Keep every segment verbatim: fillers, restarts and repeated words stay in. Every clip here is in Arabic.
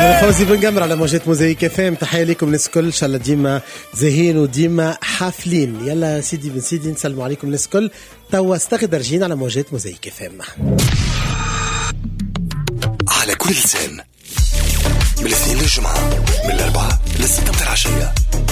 هذا فوزي بن قمر على موجات موزايك اف ام. تحيه لكم الناس الكل، ان شاء الله ديما زاهين وديما حافلين. يلا سيدي بن سيدي نسلموا عليكم الناس الكل. توا استغد رجين على موجات موزايك اف ام على كل لسان من الاثنين للجمعة، من الأربعة للستة متاع العشية،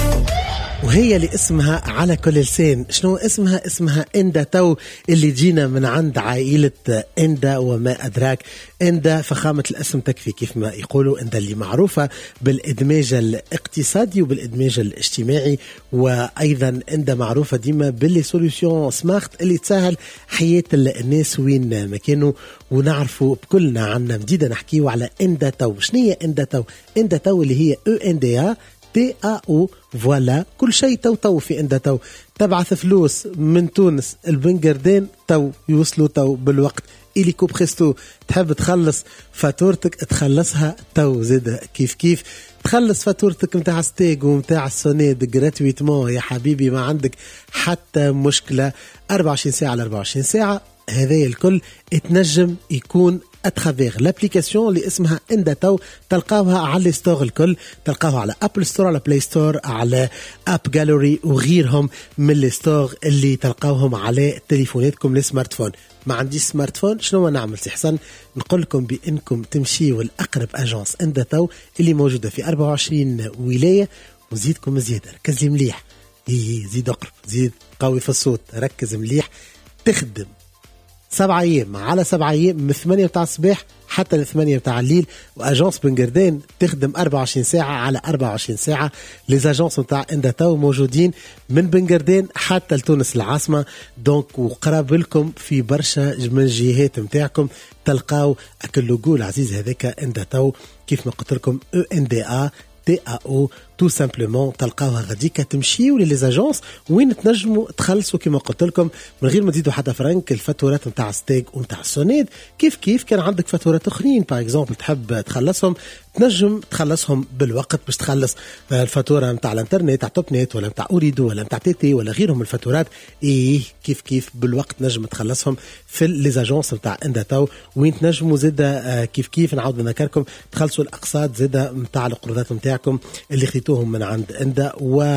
وهي اللي اسمها على كل لسان. شنو اسمها؟ اسمها اندا تو، اللي جينا من عند عائلة اندا وما أدراك. اندا فخامة الاسم تكفي كيف ما يقولوا. اندا اللي معروفة بالإدماج الاقتصادي وبالإدماج الاجتماعي، وأيضا اندا معروفة ديما باللي سوليوشن سمارت اللي تسهل حياة الناس وين ما كانوا. ونعرفوا بكلنا عنا مديدة نحكيوا على اندا تو. شنية اندا تو؟ اندا تو اللي هي او ان دي ا تي ا او فوالا. كل شيء تو تو في اندا تو. تبعث فلوس من تونس البنجردين تو يوصلوا تو بالوقت. إليكو بريستو تحب تخلص فاتورتك تخلصها تو زيادة كيف كيف. تخلص فاتورتك متاع ستيج ومتاع السونيد جراتويتمون يا حبيبي، ما عندك حتى مشكلة. أربعة وعشرين ساعة على أربعة وعشرين ساعة هذا الكل تنجم يكون اترافيغ لابليكاسيون اللي اسمها اندا تو. تلقاوها على ستور الكل، تلقاوها على ابل ستور، على بلاي ستور، على اب جاليري وغيرهم من الستور اللي تلقاوهم على تليفوناتكم السمارت فون. ما عندي سمارت فون، شنو نعمل سي حسن؟ نقول لكم بانكم تمشيوا لاقرب اجانس اندا تو اللي موجوده في أربعة وعشرين ولايه. وزيدكم زياده، ركز لي مليح، زيد اقرب، زيد قوي في الصوت، ركز مليح. تخدم سبعة أيام على سبعة أيام، من ثمانية متاع الصباح حتى لثمانية متاع الليل. وأجانس بنجردين تخدم أربعة وعشرين ساعة على أربعة وعشرين ساعة. ليزاجانس متاع اندا تو موجودين من بنجردين حتى لتونس العاصمة. دونك وقراب لكم في برشا من الجهات متاعكم تلقاو أكل لوجو العزيز هذاك اندا تو. كيف ما قلت لكم او ان دي ا تي ا او تو سامبلومون. تلقاوها غاديكا تمشيوا لليزاجونس وين تنجموا تخلصوا كما قلت لكم من غير ما تزيدوا حتى فرنك. الفاتورات نتاع ستيك ونتاع السونيد كيف كيف كان عندك فاتورات اخرين باغ اكزومبل تحب تخلصهم، تنجم تخلصهم بالوقت باش تخلص الفاتوره نتاع الانترنت تاع توب نت ولا نتاع اوريدو ولا نتاع تي تي ولا غيرهم الفاتورات. ايه كيف كيف بالوقت نجم تخلصهم في ليزاجونس نتاع اندا تو. وين تنجموا زاده كيف كيف نعاود نذكركم تخلصوا الاقساط زاده نتاع القروضات نتاعكم اللي خديتوهم من عند اندا.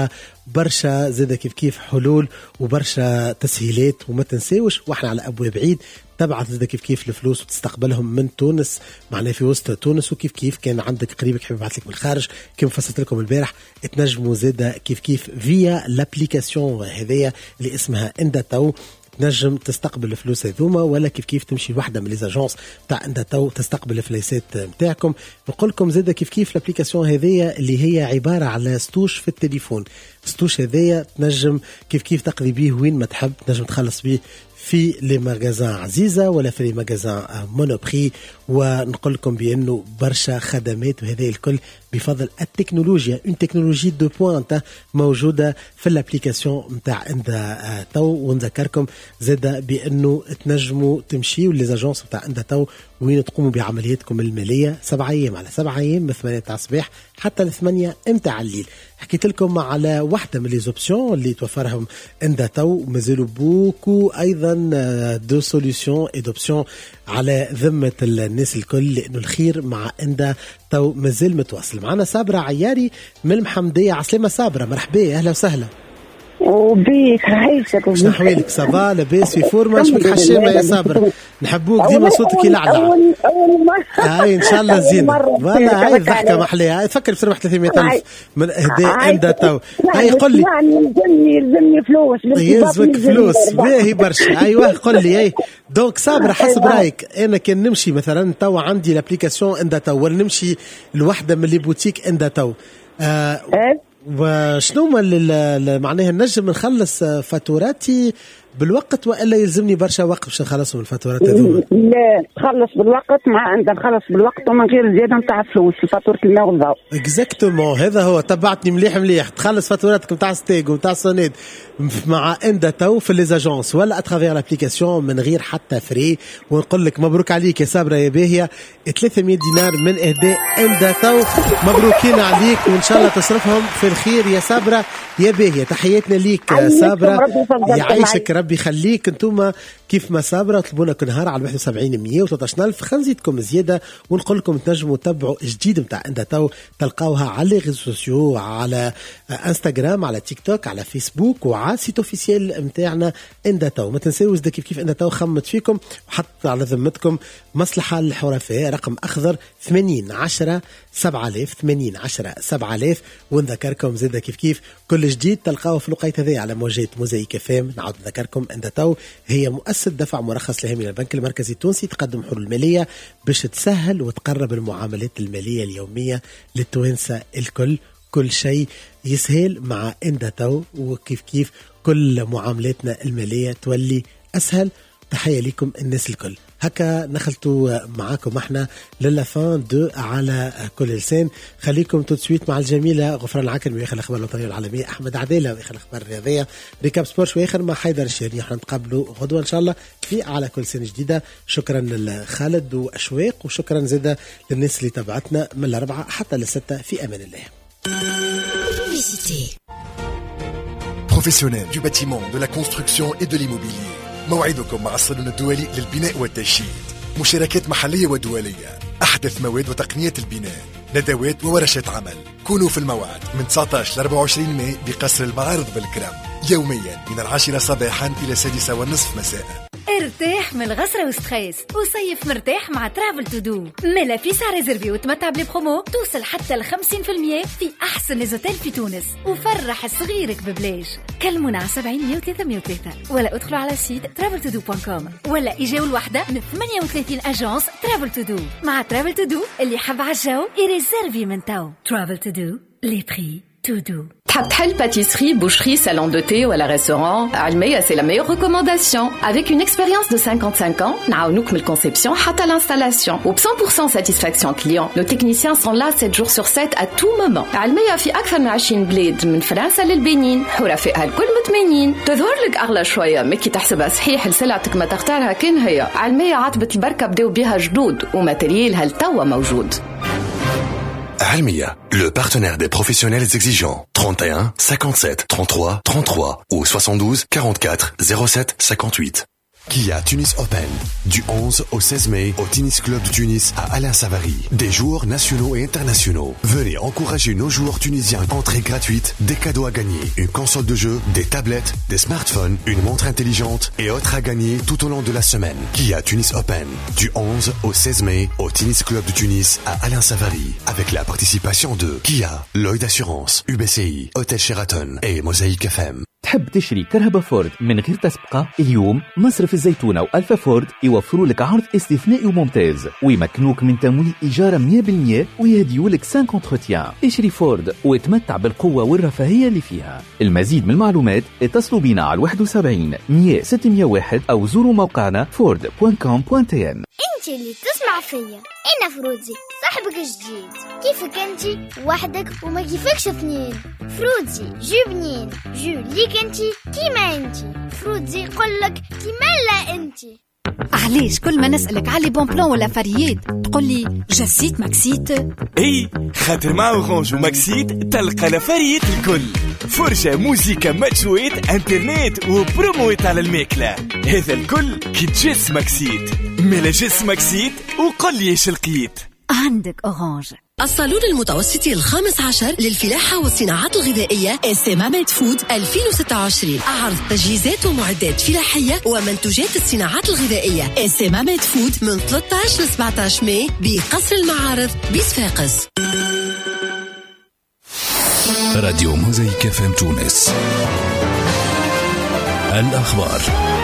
وبرشا زاده كيف كيف حلول وبرشا تسهيلات. وما تنساوش واحنا على ابواب عيد تبعث زاده كيف كيف الفلوس وتستقبلهم من تونس، معناه في وسط تونس. وكيف كيف كان عندك قريبك حبيب يبعث لك من الخارج كما فسرت لكم البارح، تنجموا زاده كيف كيف فيا لابليكاسيون هذيا اللي اسمها اندا تو. تنجم تستقبل الفلوس هذوما ولا كيف كيف تمشي واحدة من ليزاجونس تاع اندا تو تستقبل الفليسات نتاعكم. نقول لكم زاده كيف كيف الابليكاسيون هذيا اللي هي عبارة على ستوش في التليفون. ستوش هذيا تنجم كيف كيف تقضي بيه وين ما تحب، تنجم تخلص بيه في لي ماغازان عزيزة ولا في لي ماغازان مونوبري. ونقول لكم بأنه برشا خدمات وهذا الكل بفضل التكنولوجيا، اون تكنولوجي دو بوانت موجودة في الابليكاسيون نتاع اندا تو. ونذكركم زاده بأنه تنجموا تمشيوا ليزاجونس نتاع اندا تو وين تقوموا بعملياتكم المالية سبعة أيام على سبعة أيام من ثمانية تاع الصباح حتى لثمانية متاع الليل. حكيت لكم على واحدة من ليزوبسيون اللي توفرهم اندا تو. مازالوا بوكو أيضا دو سوليوشن اي دوبسيون على ذمة الناس الكل، لأنه الخير مع اندا تو مازال متواصل. معنا صابرة عياري من المحمدية. عسلامة صابرة، مرحبا، أهلا وسهلا. وبيك عايشك شنو احوالك؟ صباح لاباس في فورمه؟ شبك حشامه يا صابر؟ نحبوك ديما صوتك يلعلع. اول اول مره هاي ان شاء الله زين والله. هاي الضحكه محليها. هاي تفكر بتربح ثلاثمية ألف من اهداء اندا تو. هاي قل لي يعني يلزمني يلزمني فلوس يلزمك فلوس باهي برشا. ايوه قل لي. اي دونك صابر حسب رايك انا كان نمشي مثلا تو عندي لابليكاسيون اندا تو ولا نمشي لوحده من لي بوتيك اندا تو آه وشنو معناها نجم نخلص فاتوراتي بالوقت وإلا يلزمني برشا وقت باش نخلصهم الفاتورات هذوما؟ لا تخلص بالوقت، مع عندنا نخلص بالوقت ومن غير زيادة نتاع فلوس في فاتورة الماء والضوء. اكزاكتومون هذا هو. تبعتني مليح مليح. تخلص فاتوراتك نتاع ستيك ونتاع سونيد مع اندا تو في ليزاجونس ولا اترافير لابليكاسيون من غير حتى فري. ونقول لك مبروك عليك يا صابرة يا باهية، ثلاثمية دينار من اهداء اندا تو. مبروكين عليك وان شاء الله تصرفهم في الخير يا صابرة يا باهية. تحياتنا ليك صابرة، يعيشك ربي ربي يخليك. انتوما كيف ما صابرة طلبونا كل نهار على واحد وسبعين مية وثلاثة عشر ألف، خنزيدكم زيادة ونقول لكم تنجموا تتبعوا جديد متاع اندا تو، تلقاوها على لي ريزو سوسيو، على انستغرام، على تيك توك، على فيسبوك، وعلى سيت اوفيسيال متاعنا اندا تو. ما تنساوش كيف كيف اندا تو خمت فيكم وحط على ذمتكم مصلحة الحرفاء، رقم أخضر ثمانين عشرة سبعة آلاف، ثمانين عشرة سبعة آلاف. ونذكركم زيدا كيف كيف كل جديد تلقاوه في الوقت هذا على موجات موزايك فام. نعود نذكركم اندا تو هي مؤسسة دفع مرخص لها من البنك المركزي التونسي، تقدم حلول مالية باش تسهل وتقرب المعاملات المالية اليومية للتوانسة الكل. كل شيء يسهل مع اندا تو، وكيف كيف كل معاملاتنا المالية تولي أسهل. تحية لكم الناس الكل. هكا نخلتوا معاكم احنا للفان دو على كل لسان. خليكم تسويت مع الجميلة غفران العكن وياخر الأخبار الوطنية والعالمية، أحمد عدالة وياخر الأخبار الرياضية، ريكاب سبورت وياخر مع حيدر الشهري. احنا نتقابلوا غدوة إن شاء الله في على كل سنة جديدة. شكرا لخالد وأشواق، وشكرا زيادة للناس اللي تابعتنا من الأربعة حتى للستة. في أمان الله. Professionnels du bâtiment, de la construction et de l'immobilier. موعدكم مع الصالون الدولي للبناء والتشييد. مشاركات محلية ودولية، أحدث مواد وتقنيات البناء، ندوات وورشات عمل. كونوا في الموعد من تسعة عشر ل أربعة وعشرين ماي بقصر المعارض بالكرم، يوميا من العاشرة صباحا إلى السادسة والنصف مساء. ارتاح من الغسرة وستريس وصيف مرتاح مع ترافل تو دو. ملا في ساعة ريزرفي وتمتع بلي برومو توصل حتى ل خمسين بالمية في أحسن ليزوتيل في تونس، وفرح صغيرك ببلاش. كلمونا على سبعين مية وثلاثة مية وثلاثة ولا ادخلوا على سيت ترافل تو دو دوت كوم، ولا إجاو الوحدة من ثمانية وثلاثين أجانس ترافل تو دو. مع ترافل تو دو اللي حب عالجو يريزرفي من تو. ترافل تو دو لي بري تو دو. تحب تحل pâtisserie, boucherie, salon de thé ou la restaurant, Almeya c'est la meilleure recommandation. Avec une expérience de cinquante-cinq ans, نعاونوك من الconception حتى l'installation. و cent pour cent satisfaction client. Nos techniciens sont là sept jours sur sept à tout moment. Almeya في أكثر من عشرين بلاد من فرنسا للبنين، حرفائها الكل مطمئنين. تظهر لك أغلى شوية، ما كي تحسبها صحيح لسلعتك ما تختارها كان هي. علمية عتبة البركة بداو بها جدود وماتريالها التوا موجود. Almeya, le partenaire des professionnels exigeants. trente et un cinquante-sept trente-trois trente-trois ou soixante-douze quarante-quatre zéro sept cinquante-huit. Kia Tunis Open, du onze au seize mai au Tennis Club de Tunis à Alain Savary. Des joueurs nationaux et internationaux. Venez encourager nos joueurs tunisiens. Entrée gratuite, des cadeaux à gagner, une console de jeu, des tablettes, des smartphones, une montre intelligente et autres à gagner tout au long de la semaine. Kia Tunis Open, du onze au seize mai au Tennis Club de Tunis à Alain Savary. Avec la participation de Kia, Lloyd Assurance, U B C I, Hôtel Sheraton et Mosaïque F M. تحب تشري كرهبة فورد من غير تسبقة؟ اليوم مصرف الزيتونة وألفا فورد يوفروا لك عرض استثنائي وممتاز، ويمكنوك من تمويل إيجار مية بالمية ويهديوا لك خمسة انتروتيان. اشري فورد وتمتع بالقوة والرفاهية اللي فيها. المزيد من المعلومات اتصلوا بنا على واحد وسبعين مية ستمية وواحد أو زوروا موقعنا فورد دوت كوم دوت تي ان. انت اللي تسمع فيا، انا فروزي صاحبك جديد. كيفك انت وحدك وما كيفكش اثنين؟ فروزي جو بنين، جو ليك انت كيما انت. فروزي يقولك كيما لا انت. علاش كل ما نسألك على بون بلان ولا فريات تقولي جسيت ماكسيت؟ اي خاطر مع اورانج وماكسيت تلقى لفريات الكل، فرشة موسيقى ماتشويت انترنت وبرومويت على الماكلة. هذا الكل كي تجس ماكسيت. ملا جس ماكسيت وقل لي ايش لقيت. عندك اورانج. الصالون المتوسطي الخامس عشر للفلاحة والصناعات الغذائية اس ام ميد فود ألفين وستة وعشرين. عرض تجهيزات ومعدات فلاحية ومنتوجات الصناعات الغذائية. اس ام ميد فود من ثلاثة عشر ل سبعة عشر ماي بقصر المعارض بصفاقس. راديو موزايك اف ام تونس. الأخبار.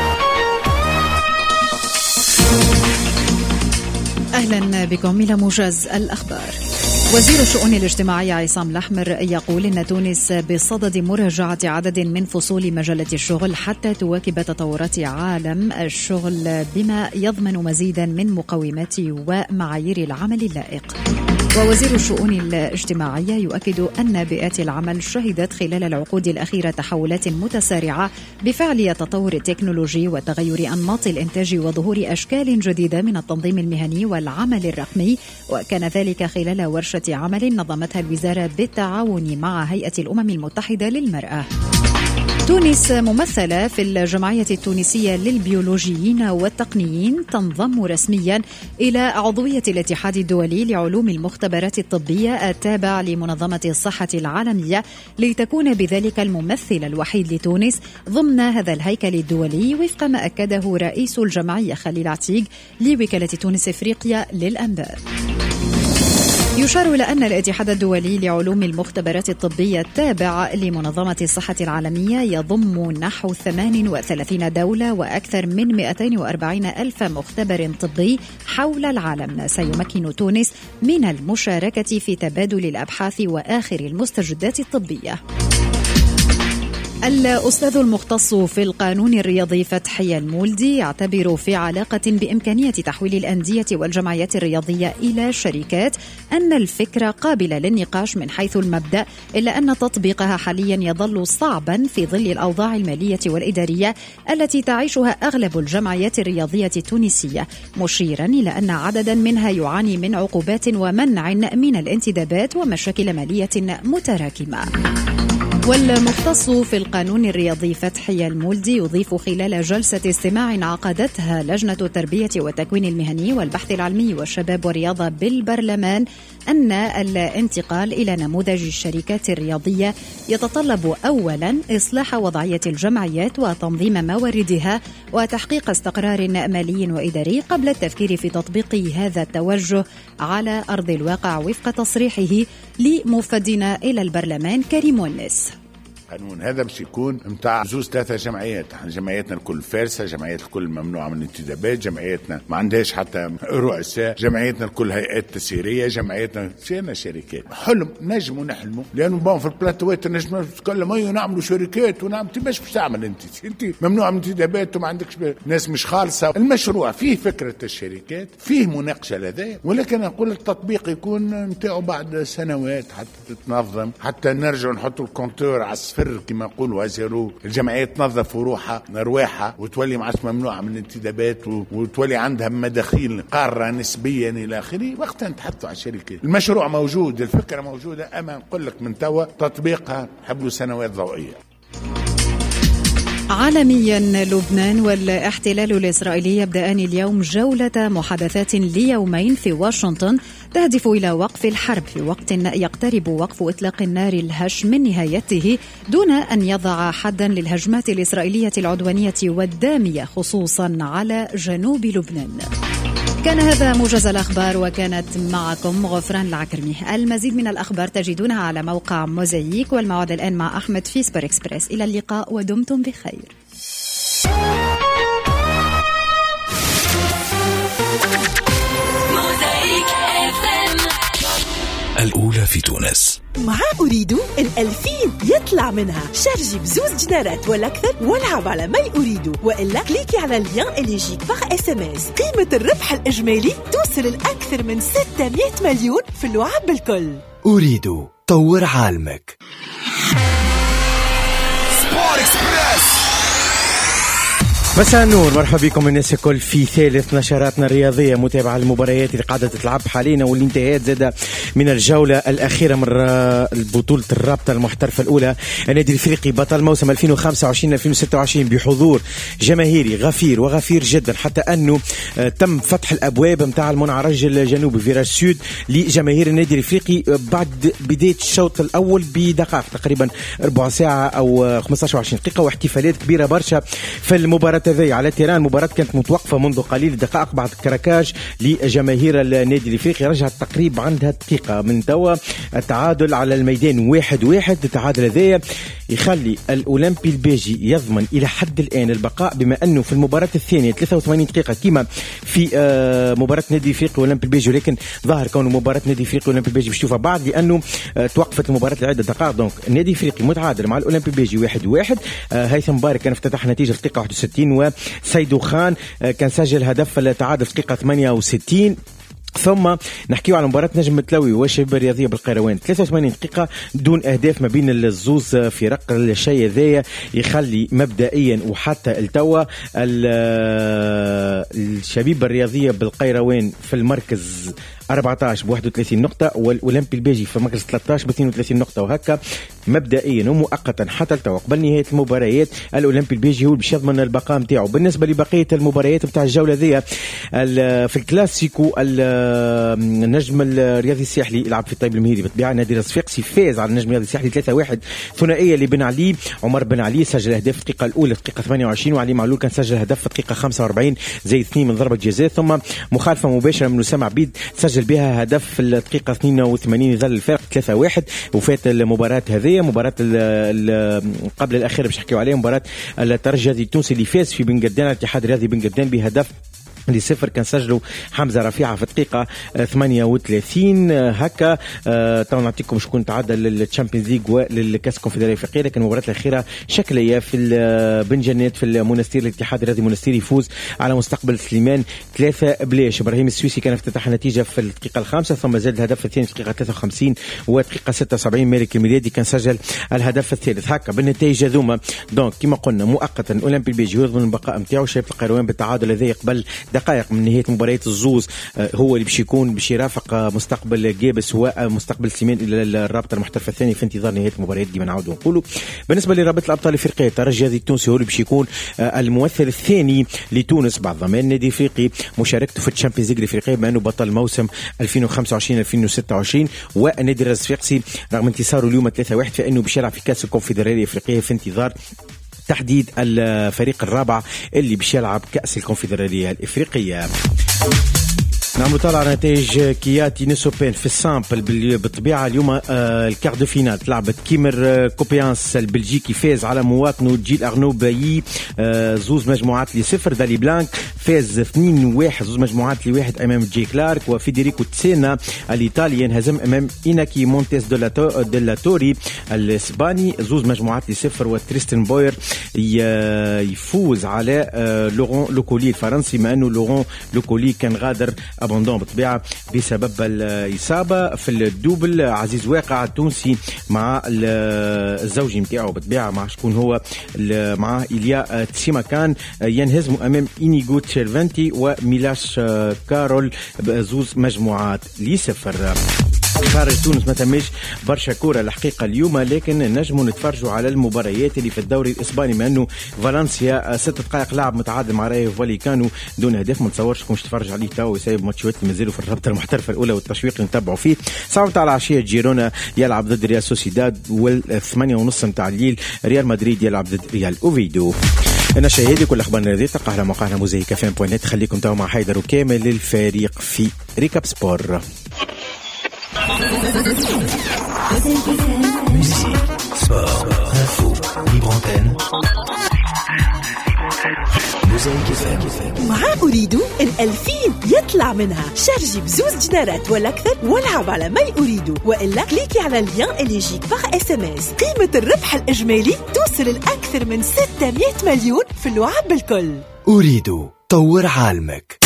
أهلا بكم إلى موجز الأخبار. وزير الشؤون الاجتماعية عصام الأحمر يقول إن تونس بصدد مراجعة عدد من فصول مجلة الشغل حتى تواكب تطورات عالم الشغل بما يضمن مزيدا من مقومات ومعايير العمل اللائق. ووزير الشؤون الاجتماعية يؤكد أن بيئات العمل شهدت خلال العقود الأخيرة تحولات متسارعة بفعل التطور التكنولوجي وتغير أنماط الإنتاج وظهور أشكال جديدة من التنظيم المهني والعمل الرقمي، وكان ذلك خلال ورشة عمل نظمتها الوزارة بالتعاون مع هيئة الأمم المتحدة للمرأة. تونس ممثلة في الجمعية التونسية للبيولوجيين والتقنيين تنضم رسميا إلى عضوية الاتحاد الدولي لعلوم المختبرات الطبية التابع لمنظمة الصحة العالمية، لتكون بذلك الممثل الوحيد لتونس ضمن هذا الهيكل الدولي، وفق ما أكده رئيس الجمعية خليل عتيق لوكالة تونس إفريقيا للأنباء. يشار إلى أن الاتحاد الدولي لعلوم المختبرات الطبية التابع لمنظمة الصحة العالمية يضم نحو ثمان وثلاثين دولة وأكثر من مئتين وأربعين ألف مختبر طبي حول العالم، سيمكن تونس من المشاركة في تبادل الأبحاث وآخر المستجدات الطبية. الأستاذ المختص في القانون الرياضي فتحي المولدي يعتبر في علاقة بإمكانية تحويل الأندية والجمعيات الرياضية إلى شركات أن الفكرة قابلة للنقاش من حيث المبدأ، إلا أن تطبيقها حاليا يظل صعبا في ظل الأوضاع المالية والإدارية التي تعيشها أغلب الجمعيات الرياضية التونسية، مشيرا إلى أن عددا منها يعاني من عقوبات ومنع من الانتدابات ومشاكل مالية متراكمة. والمختص في القانون الرياضي فتحي المولدي يضيف خلال جلسة استماع عقدتها لجنة التربية والتكوين المهني والبحث العلمي والشباب والرياضة بالبرلمان أن الانتقال إلى نموذج الشركات الرياضية يتطلب أولا إصلاح وضعية الجمعيات وتنظيم مواردها وتحقيق استقرار مالي وإداري قبل التفكير في تطبيق هذا التوجه على أرض الواقع، وفق تصريحه لمفدنا إلى البرلمان كريم ونس. القانون هذا باش يكون متاع زوز ثلاثة جمعيات، احنا جمعياتنا الكل فارسة، جمعيات الكل ممنوعة من الانتدابات، جمعياتنا ما عندهاش حتى رؤساء، جمعياتنا الكل هيئات تسييرية، جمعياتنا فينا شركات. حلم نجموا نحلموا، لأنه بون في البلاتوات نجموا نتكلم أيوة نعملوا شركات ونعمل، انت باش تعمل انت انت ممنوع من الانتدابات وما عندكش ناس مش خالصة. المشروع فيه فكرة الشركات، فيه مناقشة لديه، ولكن أقول التطبيق يكون متاعه بعد سنوات حتى تتنظم، حتى نرجع نحطوا الكونتور على الصفر كما يقولوا هزروا، الجمعيات تنظف روحها رواحها وتولي معاش ممنوعة من الانتدابات وتولي عندها مداخيل قارة نسبيا إلى آخره، وقتها نتحدثوا على الشركات. المشروع موجود، الفكرة موجودة، أما نقول لك من توا تطبيقها حبلوا سنوات ضوئية. عالميا، لبنان والاحتلال الإسرائيلي يبدأان اليوم جولة محادثات ليومين في واشنطن تهدف إلى وقف الحرب، في وقت يقترب وقف إطلاق النار الهش من نهايته دون أن يضع حدا للهجمات الإسرائيلية العدوانية والدامية خصوصا على جنوب لبنان. كان هذا موجز الأخبار، وكانت معكم غفران العكرمي. المزيد من الأخبار تجدونها على موقع موزايك، والموعد الآن مع أحمد في سبر إكسبريس. إلى اللقاء ودمتم بخير. الأولى في تونس. مع أريد الألفين يطلع منها، شارجي بزوز دينارات ولا أكثر والعب على ما أريد، وإلا كليكي على اللين اللي يجيك باغ اس ام اس. قيمة الربح الإجمالي توصل لأكثر من ستمائة مليون في اللعب بالكل. أريد طور عالمك. سبور إكسبريس. مساء النور، مرحبا بكم الناس الكل في ثالث نشراتنا الرياضية، متابعة المباريات اللي قاعدة تتلعب حاليا والانتهاءات زادة من الجولة الأخيرة من بطولة الرابطة المحترفة الأولى. النادي الإفريقي بطل موسم ألفين وخمسة وعشرين ألفين وستة وعشرين بحضور جماهيري غفير وغفير جدا، حتى أنه تم فتح الأبواب متاع المنعرج الجنوبي فيراج سود لجماهير النادي الإفريقي بعد بداية الشوط الأول بدقائق، تقريبا ربع ساعة أو خمسة عشر وعشرين دقيقة، واحتفالات كبيرة برشا في المباراة هذه على تيران. مباراة كانت متوقفة منذ قليل دقائق بعد كراكاج لجماهير النادي الإفريقي، رجعت تقريبا عندها دقيقة من توا التعادل على الميدان واحد واحد. التعادل هذا يخلي الأولمبي البيجي يضمن إلى حد الآن البقاء، بما أنه في المباراة الثانية ثلاثة وثمانين دقيقة كما في مباراة نادي الإفريقي والأولمبي البيجي، ولكن ظاهر كونه مباراة نادي الإفريقي والأولمبي البيجي بشوفها بعد، لأنه توقفت المباراة لعدة دقائق. دونك النادي الإفريقي متعادل مع الأولمبي البيجي واحد واحد. هيثم بارك كان افتتح نتيجة دقيقة واحد وستين، وسيدو خان كان سجل هدف التعادل في دقيقة ثمانية وستين. ثم نحكيو على مباراة نجم متلوي والشباب الرياضية بالقيروان، ثلاثة وثمانين دقيقة دون أهداف ما بين الزوز فرق. الشيء ذا يخلي مبدئيا وحتى التوا الشباب الرياضية بالقيروان في المركز أربعطاش بواحد وثلاثين نقطة، والأولمبي البيجي في مركز ثلاثة عشر باثنين وثلاثين نقطة. وهكا مبدئيا ومؤقتا حتى التو قبل نهاية المباريات الأولمبي البيجي هو باش يضمن البقاء نتاعو. بالنسبة لبقية المباريات نتاع الجولة ذي في الكلاسيكو، النجم الرياضي الساحلي يلعب في طيب المهيدي بطبيعة نادي الصفاقسي فاز على النجم الرياضي الساحلي ثلاثة واحد. ثنائية لبن علي، عمر بن علي سجل أهداف في الدقيقة الأولى في الدقيقة ثمانية وعشرين، وعلي معلول كان سجل هدف في الدقيقة خمسة وأربعين زي اثنين من ضربة جزاء. ثم مخالفة مباشرة من أسامة عبيد سجل بها هدف في الدقيقة اثنين وثمانين يظل الفارق ثلاثة واحد. وفات المباراة هذه مباراة قبل الأخيرة باش نحكيو عليها، مباراة الترجي التونسي اللي فاز في بن قردان الاتحاد الرياضي بن قردان بهدف لصفر كان سجلوا حمزة رفيعة في الدقيقة ثمانية وثلاثين. هكا أه طبعا نعطيكم شكون تعادل للتشامبيونز ليج وللكاس الكونفدرالية الافريقية، لكن المباراة الأخيرة شكلية في بن جنات في المونستير. الاتحاد الرياضي المونستير يفوز على مستقبل سليمان ثلاثة بلاش. إبراهيم السويسي كان افتتح النتيجة في الدقيقة الخامسة، ثم زاد الهدف الثاني في الدقيقة ثلاثة وخمسين والدقيقة ستة وسبعين مالك الميلادي كان سجل الهدف الثالث. هكا بالنتائج هذوما دونك كما قلنا مؤقتا أولمبي البيجي يضمن البقاء نتاعو. شايف القيروان بالتعادل الذي قبل دقائق من نهاية مباريات الزوز هو اللي باش يكون باش يرافق مستقبل جابس ومستقبل سيمان الى الرابطه المحترفه الثانيه في انتظار نهايه المباريات دي. بنعاودوا نقولوا بالنسبه لرابطه الابطال الافريقيه الترجي التونسي هو اللي باش يكون الممثل الثاني لتونس بعد ضمان النادي الافريقي مشاركته في الشامبيونز ليج الافريقيه بما انه بطل موسم ألفين وخمسة وعشرين ألفين وستة وعشرين. والنادي الصفاقسي رغم انتصاره اليوم ثلاثة واحد فانه باش يلعب في كاس الكونفدراليه الافريقيه في انتظار تحديد الفريق الرابع اللي باش يلعب كأس الكونفدرالية الإفريقية. نعم طالع على نتائج كياتي نيسوبين في السامبل بالطبيعة اليوم. آه الكارد دو فينال تلعبت كيمر كوبيانس البلجيكي فاز على مواطنه جيل أرنو بايي آه زوز مجموعات لصفر. دالي بلانك فاز اثنين واحد زوز مجموعات لواحد أمام جي كلارك. وفيدريكو تسينا الإيطالي انهزم أمام إيناكي مونتيز دلاتوري الإسباني زوز مجموعات لصفر. وتريستن بوير يفوز على آه لورون لوكولي الفرنسي مع أنه لورون لوكولي كان غادر أبوندون بالطبيعة بسبب الإصابة. في الدوبل عزيز واقع التونسي مع الزوجي متاعه بالطبيعة مع شكون هو مع إليا تسيماكان ينهزموا أمام إنيغو تشيرفنتي وميلاش كارول بزوز مجموعات لصفر. خارج تونس ما تمش برشا كورة الحقيقة اليوم، لكن نجموا نتفرجوا على المباريات اللي في الدوري الإسباني مع أنه فالنسيا ست دقائق لعب متعادل مع رايو فاليكانو دون هدف. ما نتصورش كنش تتفرج عليه تو يسايب ماتشات مازالوا في الرابطة المحترفة الأولى والتشويق اللي نتبعوا فيه. ساعة على عشية جيرونا يلعب ضد ريال سوسيداد، والثمانية ونص متاع الليل ريال مدريد يلعب ضد ريال أوفيدو. أنا شاهدي كل أخبارنا هذه تلقاها على موقعنا موزيك فام بوينت. خليكم توا مع حيدر وكامل للفريق في ريكاب سبور. Musique, sport, info, libre antenne. مع أريد الألفين يطلع منها. شارجي بزوز دينارات ولا أكثر والعب على ما أريد، وإلا كليكي على اللين اللي يجيك باغ اس ام اس. قيمة الربح الإجمالي توصل لأكثر من ستمائة مليون في اللعب بالكل. أريد طور عالمك.